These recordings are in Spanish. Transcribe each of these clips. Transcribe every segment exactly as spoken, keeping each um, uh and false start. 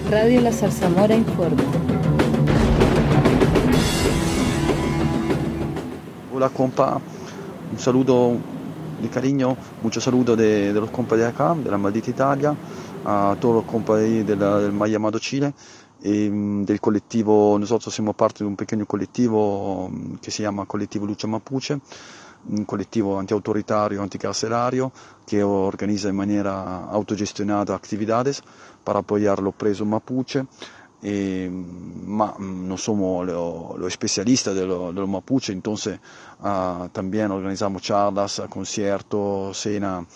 Radio La Zarzamora informa. Hola compa, un saludo de cariño, mucho saludo de, de los compas de acá, de la maldita Italia, a todos los compas de, de la, del mal llamado Chile, y del colectivo. Nosotros somos parte de un pequeño colectivo que se llama Colectivo Lucha Mapuche, un colectivo antiautoritario, anticarcelario, que organiza en manera autogestionada actividades para apoyar a los presos mapuche. Eh, ma no somos los lo especialistas de los lo mapuche, entonces uh, también organizamos charlas, conciertos, cenas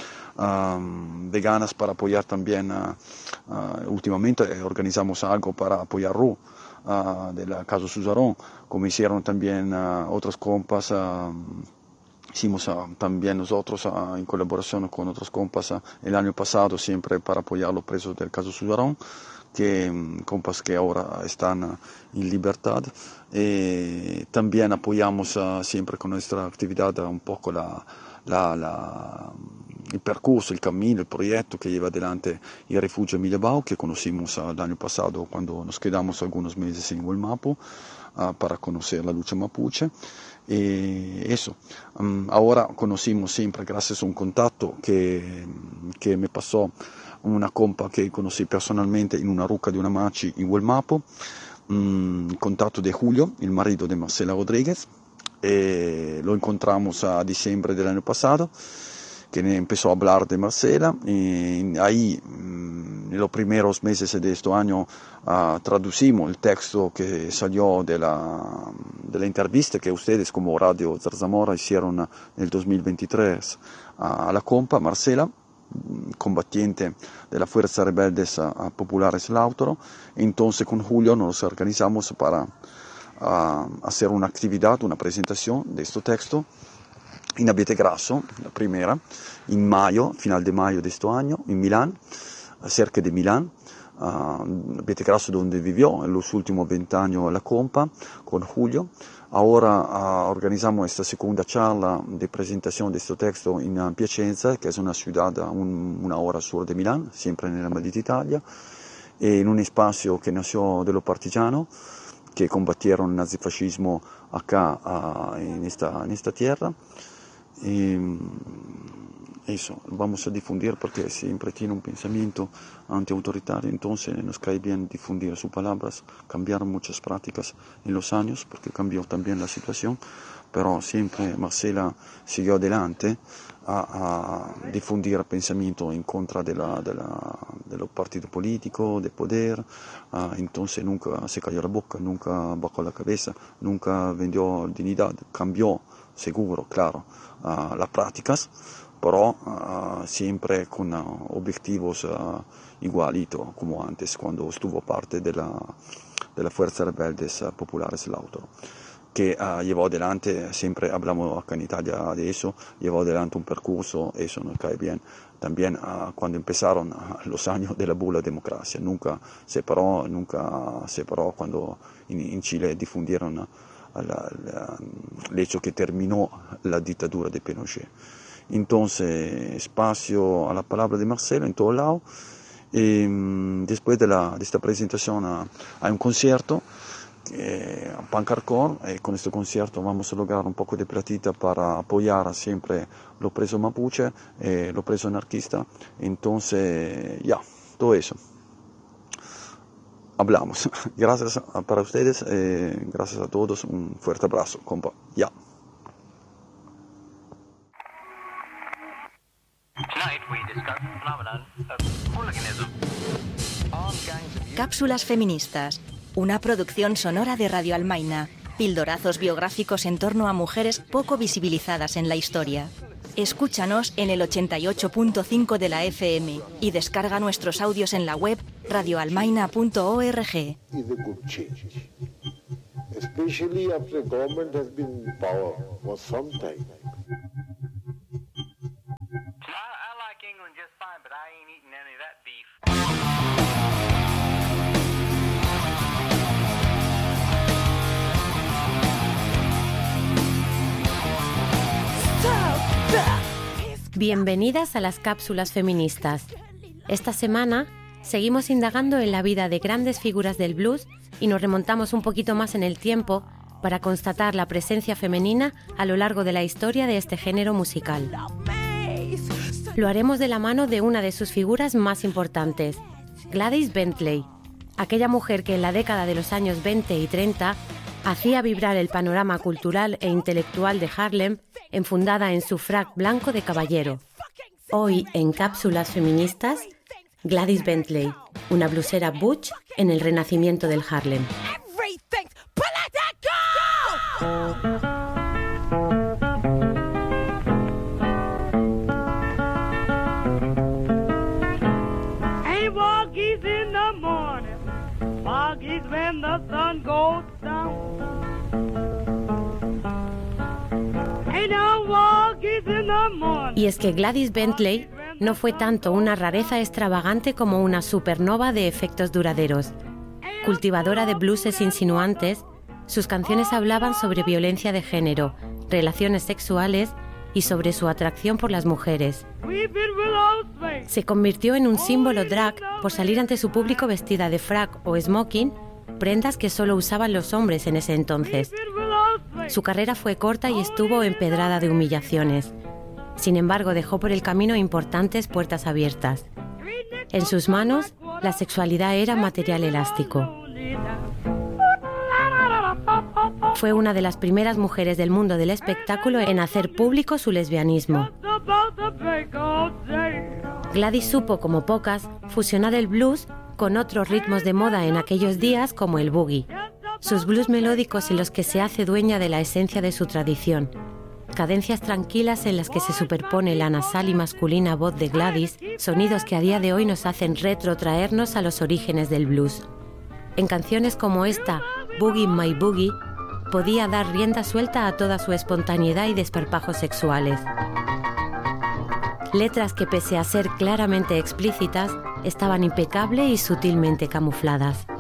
uh, veganas para apoyar también. Uh, uh, últimamente organizamos algo para apoyar R U, uh, del caso Susarón, como hicieron también uh, otros compas. Uh, Hicimos uh, también nosotros uh, en colaboración con otros compas uh, el año pasado, siempre para apoyar a los presos del caso Susarón, que um, compas que ahora están uh, en libertad. Eh, también apoyamos uh, siempre con nuestra actividad uh, un poco la, la, la, el percurso, el camino, el proyecto que lleva adelante el refugio Emilia Bau, que conocimos uh, el año pasado cuando nos quedamos algunos meses en Huelmapo uh, para conocer la lucha mapuche. Y eso, um, ahora conocimos siempre gracias a un contacto que, que me pasó una compa que conocí personalmente en una ruca de una machi en Huelmapo, un contacto de Julio, el marido de Marcela Rodríguez, y lo encontramos a diciembre del año pasado, que empezó a hablar de Marcela, y ahí en los primeros meses de este año uh, traducimos el texto que salió de la, de la entrevista que ustedes como Radio Zarzamora hicieron en el dos mil veintitrés a la compa Marcela, combatiente de la Fuerza Rebeldes uh, Populares Lautaro. Entonces con Julio nos organizamos para uh, hacer una actividad, una presentación de este texto en Abete Grasso, la primera, en mayo, final de mayo de este año, en Milán, cerca de Milán, uh, Abete Grasso donde vivió en los últimos veinte años la compa, con Julio. Ahora uh, organizamos esta segunda charla de presentación de este texto en uh, Piacenza, que es una ciudad a un, una hora sur de Milán, siempre en la maldita Italia, en un espacio que nació de los partisanos, que combatieron el nazifascismo acá uh, en, esta, en esta tierra. Y eso vamos a difundir porque siempre tiene un pensamiento antiautoritario, entonces nos cae bien difundir sus palabras. Cambiaron muchas prácticas en los años porque cambió también la situación, pero siempre Marcela siguió adelante a, a difundir pensamiento en contra de, la, de, la, de los partidos políticos, de poder. Uh, entonces nunca se cayó la boca, nunca bajó la cabeza, nunca vendió dignidad, cambió seguro, claro, uh, las prácticas, pero uh, siempre con uh, objetivos uh, igualitos como antes, cuando estuvo parte de la, de la Fuerza Rebeldes uh, Populares Lautaro, que uh, llevó adelante, siempre hablamos acá en Italia de eso, llevó adelante un percurso, eso nos cae bien. También uh, cuando empezaron uh, los años de la bulla democracia, nunca se paró, nunca se paró cuando en, en Chile difundieron uh, La, la, el hecho que terminó la dictadura de Pinochet. Entonces, espacio a la palabra de Marcela en todo lado. Y, um, después de, la, de esta presentación uh, hay un concierto, eh, Punk Hardcore, y con este concierto vamos a lograr un poco de platita para apoyar siempre los presos mapuche, eh, los presos anarquistas. Entonces, ya, yeah, todo eso. Hablamos. Gracias para ustedes, eh, gracias a todos, un fuerte abrazo, compa. Ya. Cápsulas feministas, una producción sonora de Radio Almaina, pildorazos biográficos en torno a mujeres poco visibilizadas en la historia. Escúchanos en el ochenta y ocho punto cinco de la F M y descarga nuestros audios en la web radio almaina punto org. Especially after government has been in power for some time. I like England just fine, but I ain't eating any of that beef. Bienvenidas a las cápsulas feministas. Esta semana Seguimos indagando en la vida de grandes figuras del blues y nos remontamos un poquito más en el tiempo para constatar la presencia femenina a lo largo de la historia de este género musical. Lo haremos de la mano de una de sus figuras más importantes, Gladys Bentley, aquella mujer que en la década de los años veinte y treinta hacía vibrar el panorama cultural e intelectual de Harlem, enfundada en su frac blanco de caballero. Hoy, en Cápsulas Feministas, Gladys Bentley, una blusera butch en el renacimiento del Harlem. Ain't walkies in the morning, walkies when the sun goes down. Ain't no walkies in the morning. Y es que Gladys Bentley no fue tanto una rareza extravagante como una supernova de efectos duraderos. Cultivadora de blueses insinuantes, sus canciones hablaban sobre violencia de género, relaciones sexuales y sobre su atracción por las mujeres. Se convirtió en un símbolo drag por salir ante su público vestida de frac o smoking, prendas que solo usaban los hombres en ese entonces. Su carrera fue corta y estuvo empedrada de humillaciones. Sin embargo, dejó por el camino importantes puertas abiertas. En sus manos, la sexualidad era material elástico. Fue una de las primeras mujeres del mundo del espectáculo en hacer público su lesbianismo. Gladys supo, como pocas, fusionar el blues con otros ritmos de moda en aquellos días como el boogie. Sus blues melódicos en los que se hace dueña de la esencia de su tradición. Cadencias tranquilas en las que se superpone la nasal y masculina voz de Gladys, sonidos que a día de hoy nos hacen retrotraernos a los orígenes del blues. En canciones como esta, Boogie My Boogie, podía dar rienda suelta a toda su espontaneidad y desparpajos sexuales. Letras que, pese a ser claramente explícitas, estaban impecable y sutilmente camufladas.